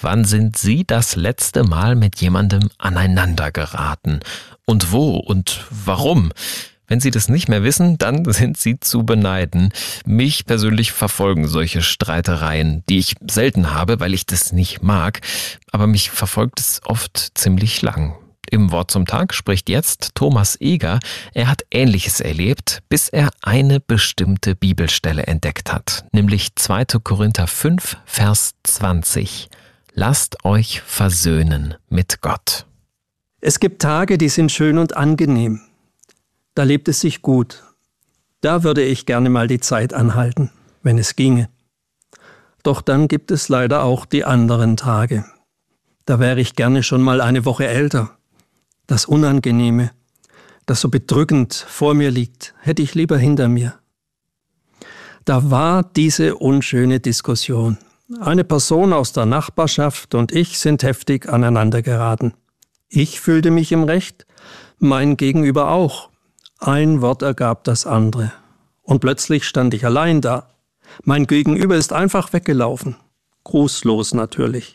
Wann sind Sie das letzte Mal mit jemandem aneinander geraten? Und wo und warum? Wenn Sie das nicht mehr wissen, dann sind Sie zu beneiden. Mich persönlich verfolgen solche Streitereien, die ich selten habe, weil ich das nicht mag. Aber mich verfolgt es oft ziemlich lang. Im Wort zum Tag spricht jetzt Thomas Eger. Er hat Ähnliches erlebt, bis er eine bestimmte Bibelstelle entdeckt hat, nämlich 2. Korinther 5, Vers 20. Lasst euch versöhnen mit Gott. Es gibt Tage, die sind schön und angenehm. Da lebt es sich gut. Da würde ich gerne mal die Zeit anhalten, wenn es ginge. Doch dann gibt es leider auch die anderen Tage. Da wäre ich gerne schon mal eine Woche älter. Das Unangenehme, das so bedrückend vor mir liegt, hätte ich lieber hinter mir. Da war diese unschöne Diskussion. Eine Person aus der Nachbarschaft und ich sind heftig aneinander geraten. Ich fühlte mich im Recht, mein Gegenüber auch. Ein Wort ergab das andere. Und plötzlich stand ich allein da. Mein Gegenüber ist einfach weggelaufen. Grußlos natürlich.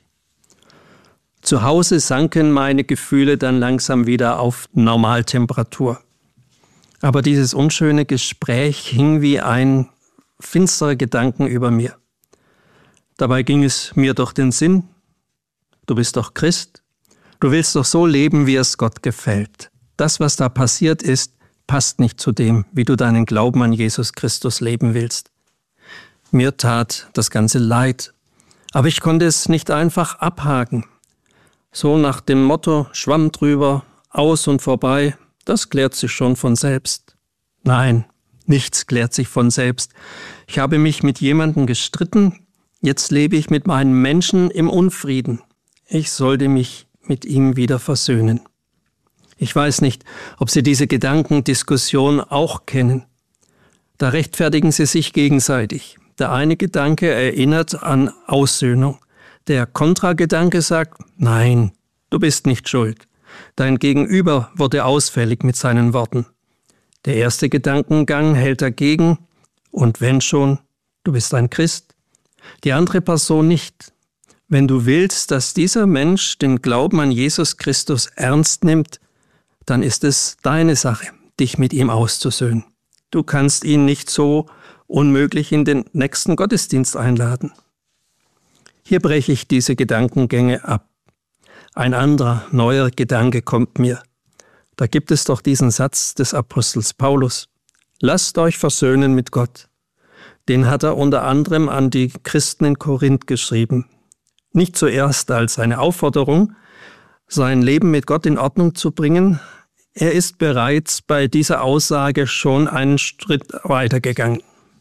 Zu Hause sanken meine Gefühle dann langsam wieder auf Normaltemperatur. Aber dieses unschöne Gespräch hing wie ein finsterer Gedanken über mir. Dabei ging es mir durch den Sinn: Du bist doch Christ. Du willst doch so leben, wie es Gott gefällt. Das, was da passiert ist, passt nicht zu dem, wie du deinen Glauben an Jesus Christus leben willst. Mir tat das Ganze leid, aber ich konnte es nicht einfach abhaken. So nach dem Motto, Schwamm drüber, aus und vorbei, das klärt sich schon von selbst. Nein, nichts klärt sich von selbst. Ich habe mich mit jemandem gestritten, jetzt lebe ich mit meinem Menschen im Unfrieden. Ich sollte mich mit ihm wieder versöhnen. Ich weiß nicht, ob Sie diese Gedankendiskussion auch kennen. Da rechtfertigen sie sich gegenseitig. Der eine Gedanke erinnert an Aussöhnung. Der Kontragedanke sagt: Nein, du bist nicht schuld. Dein Gegenüber wurde ausfällig mit seinen Worten. Der erste Gedankengang hält dagegen: Und wenn schon, du bist ein Christ. Die andere Person nicht. Wenn du willst, dass dieser Mensch den Glauben an Jesus Christus ernst nimmt, dann ist es deine Sache, dich mit ihm auszusöhnen. Du kannst ihn nicht so unmöglich in den nächsten Gottesdienst einladen. Hier breche ich diese Gedankengänge ab. Ein anderer, neuer Gedanke kommt mir. Da gibt es doch diesen Satz des Apostels Paulus: Lasst euch versöhnen mit Gott. Den hat er unter anderem an die Christen in Korinth geschrieben. Nicht zuerst als eine Aufforderung, sein Leben mit Gott in Ordnung zu bringen. Er ist bereits bei dieser Aussage schon einen Schritt weitergegangen.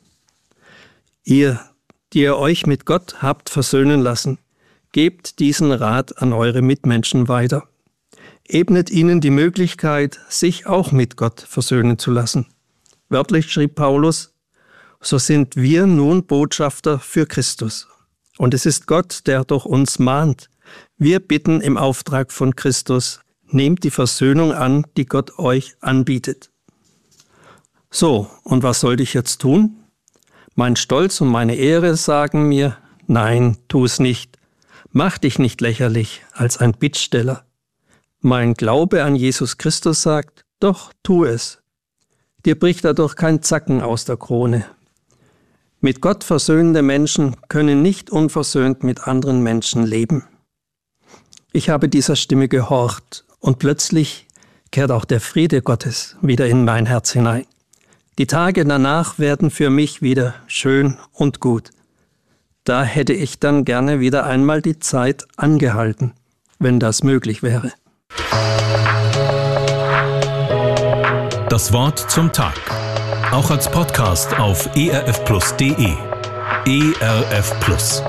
Ihr, die ihr euch mit Gott habt versöhnen lassen, gebt diesen Rat an eure Mitmenschen weiter. Ebnet ihnen die Möglichkeit, sich auch mit Gott versöhnen zu lassen. Wörtlich schrieb Paulus: So sind wir nun Botschafter für Christus. Und es ist Gott, der durch uns mahnt. Wir bitten im Auftrag von Christus: Nehmt die Versöhnung an, die Gott euch anbietet. So, und was sollte ich jetzt tun? Mein Stolz und meine Ehre sagen mir: Nein, tu es nicht. Mach dich nicht lächerlich als ein Bittsteller. Mein Glaube an Jesus Christus sagt: Doch, tu es. Dir bricht dadurch kein Zacken aus der Krone. Mit Gott versöhnende Menschen können nicht unversöhnt mit anderen Menschen leben. Ich habe dieser Stimme gehorcht und plötzlich kehrt auch der Friede Gottes wieder in mein Herz hinein. Die Tage danach werden für mich wieder schön und gut. Da hätte ich dann gerne wieder einmal die Zeit angehalten, wenn das möglich wäre. Das Wort zum Tag. Auch als Podcast auf erfplus.de. ERF Plus.